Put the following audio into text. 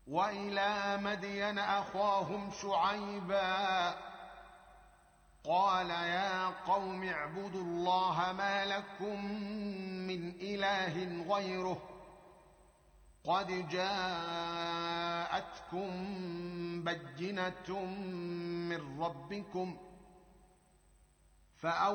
وإلى مدين أخاهم شعيبا قال يا قوم اعبدوا الله ما لكم من إله غيره قد جاءتكم بينة من ربكم